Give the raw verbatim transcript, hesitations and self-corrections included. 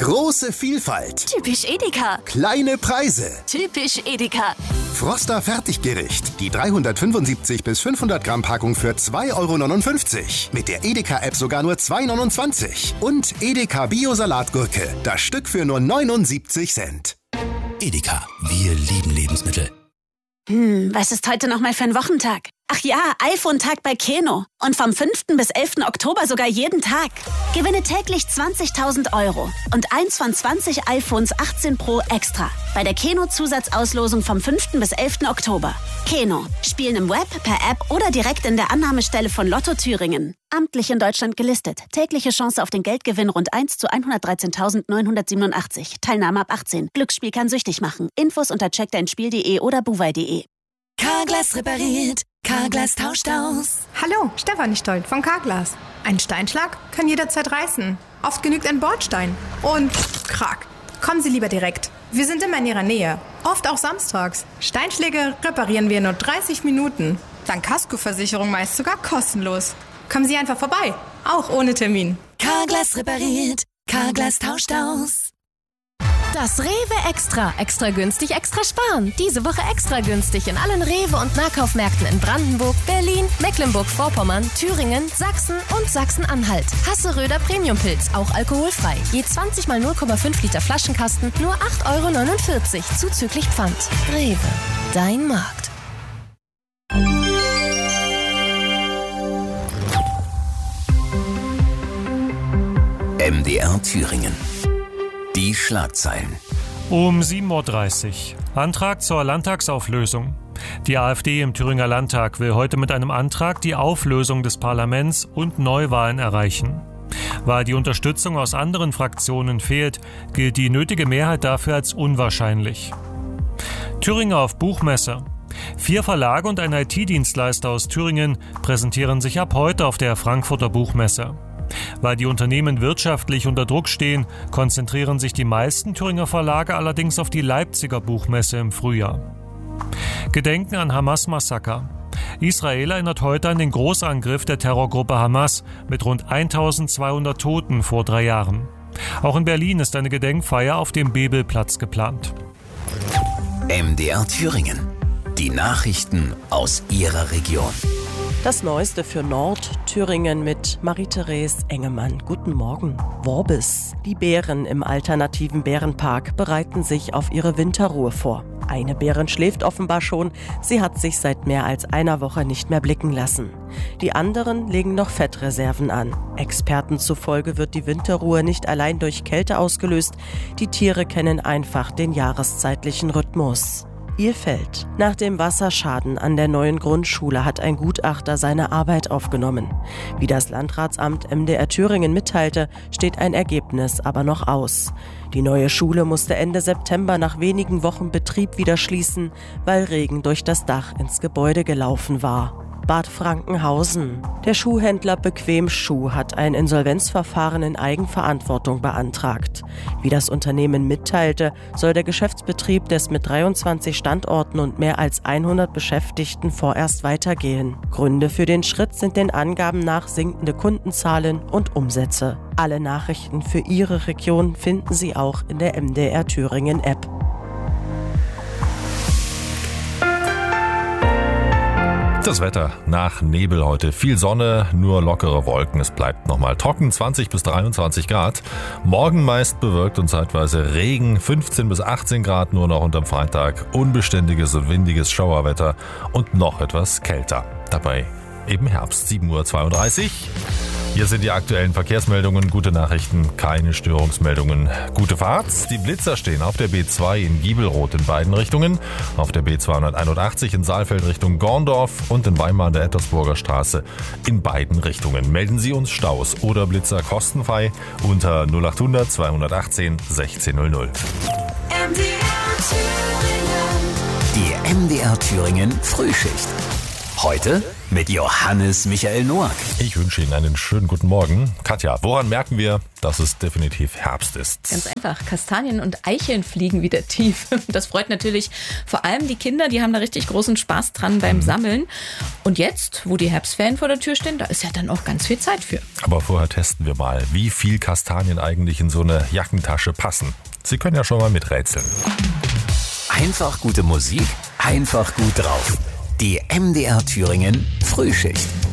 Große Vielfalt. Typisch Edeka. Kleine Preise. Typisch Edeka. Froster Fertiggericht. Die dreihundertfünfundsiebzig bis fünfhundert Gramm Packung für zwei Euro neunundfünfzig. Mit der Edeka-App sogar nur zwei Euro neunundzwanzig. Und Edeka Bio-Salatgurke. Das Stück für nur neunundsiebzig Cent. Edeka. Wir lieben Lebensmittel. Hm, was ist heute nochmal für ein Wochentag? Ach ja, iPhone-Tag bei Keno. Und vom fünften bis elften Oktober sogar jeden Tag. Gewinne täglich zwanzigtausend Euro und eins von zwanzig iPhones achtzehn Pro extra. Bei der Keno-Zusatzauslosung vom fünften bis elften Oktober. Keno. Spielen im Web, per App oder direkt in der Annahmestelle von Lotto Thüringen. Amtlich in Deutschland gelistet. Tägliche Chance auf den Geldgewinn rund eins zu hundertdreizehntausendneunhundertsiebenundachtzig. Teilnahme ab achtzehn. Glücksspiel kann süchtig machen. Infos unter check dein spiel punkt de oder buwei punkt de. Carglass repariert, Carglass tauscht aus. Hallo, Stefanie Stoll von Carglass. Ein Steinschlag kann jederzeit reißen. Oft genügt ein Bordstein. Und krack. Kommen Sie lieber direkt. Wir sind immer in Ihrer Nähe. Oft auch samstags. Steinschläge reparieren wir in nur dreißig Minuten. Dank Kaskoversicherung meist sogar kostenlos. Kommen Sie einfach vorbei. Auch ohne Termin. Carglass repariert, Carglass tauscht aus. Das Rewe Extra. Extra günstig, extra sparen. Diese Woche extra günstig in allen Rewe- und Nahkaufmärkten in Brandenburg, Berlin, Mecklenburg-Vorpommern, Thüringen, Sachsen und Sachsen-Anhalt. Hasseröder Premiumpilz, auch alkoholfrei. Je zwanzig mal null Komma fünf Liter Flaschenkasten, nur acht Euro neunundvierzig, zuzüglich Pfand. Rewe, dein Markt. M D R Thüringen. Die Schlagzeilen. Um sieben Uhr dreißig. Antrag zur Landtagsauflösung. Die AfD im Thüringer Landtag will heute mit einem Antrag die Auflösung des Parlaments und Neuwahlen erreichen. Weil die Unterstützung aus anderen Fraktionen fehlt, gilt die nötige Mehrheit dafür als unwahrscheinlich. Thüringer auf Buchmesse. Vier Verlage und ein I T-Dienstleister aus Thüringen präsentieren sich ab heute auf der Frankfurter Buchmesse. Weil die Unternehmen wirtschaftlich unter Druck stehen, konzentrieren sich die meisten Thüringer Verlage allerdings auf die Leipziger Buchmesse im Frühjahr. Gedenken an Hamas-Massaker. Israel erinnert heute an den Großangriff der Terrorgruppe Hamas mit rund eintausendzweihundert Toten vor drei Jahren. Auch in Berlin ist eine Gedenkfeier auf dem Bebelplatz geplant. M D R Thüringen. Die Nachrichten aus Ihrer Region. Das Neueste für Nordthüringen mit Marie-Therese Engemann. Guten Morgen. Worbis. Die Bären im alternativen Bärenpark bereiten sich auf ihre Winterruhe vor. Eine Bärin schläft offenbar schon. Sie hat sich seit mehr als einer Woche nicht mehr blicken lassen. Die anderen legen noch Fettreserven an. Experten zufolge wird die Winterruhe nicht allein durch Kälte ausgelöst. Die Tiere kennen einfach den jahreszeitlichen Rhythmus. Ilfeld. Nach dem Wasserschaden an der neuen Grundschule hat ein Gutachter seine Arbeit aufgenommen. Wie das Landratsamt M D R Thüringen mitteilte, steht ein Ergebnis aber noch aus. Die neue Schule musste Ende September nach wenigen Wochen Betrieb wieder schließen, weil Regen durch das Dach ins Gebäude gelaufen war. Bad Frankenhausen. Der Schuhhändler Bequem Schuh hat ein Insolvenzverfahren in Eigenverantwortung beantragt. Wie das Unternehmen mitteilte, soll der Geschäftsbetrieb des mit dreiundzwanzig Standorten und mehr als hundert Beschäftigten vorerst weitergehen. Gründe für den Schritt sind den Angaben nach sinkende Kundenzahlen und Umsätze. Alle Nachrichten für Ihre Region finden Sie auch in der M D R Thüringen App. Das Wetter nach Nebel heute. Viel Sonne, nur lockere Wolken. Es bleibt nochmal trocken, zwanzig bis dreiundzwanzig Grad. Morgen meist bewölkt und zeitweise Regen, fünfzehn bis achtzehn Grad nur noch unterm Freitag. Unbeständiges und windiges Schauerwetter und noch etwas kälter. Dabei eben Herbst, sieben Uhr zweiunddreißig. Hier sind die aktuellen Verkehrsmeldungen. Gute Nachrichten, keine Störungsmeldungen. Gute Fahrt. Die Blitzer stehen auf der B zwei in Giebelroth in beiden Richtungen, auf der B zweihunderteinundachtzig in Saalfeld Richtung Gorndorf und in Weimar an der Ettersburger Straße in beiden Richtungen. Melden Sie uns Staus oder Blitzer kostenfrei unter null achthundert zweihundertachtzehn sechzehn null null. M D R Thüringen. Die M D R Thüringen Frühschicht. Heute mit Johannes Michael Noack. Ich wünsche Ihnen einen schönen guten Morgen. Katja, woran merken wir, dass es definitiv Herbst ist? Ganz einfach. Kastanien und Eicheln fliegen wieder tief. Das freut natürlich vor allem die Kinder. Die haben da richtig großen Spaß dran beim Sammeln. Und jetzt, wo die Herbstferien vor der Tür stehen, da ist ja dann auch ganz viel Zeit für. Aber vorher testen wir mal, wie viel Kastanien eigentlich in so eine Jackentasche passen. Sie können ja schon mal miträtseln. Einfach gute Musik, einfach gut drauf. Die M D R Thüringen Frühschicht.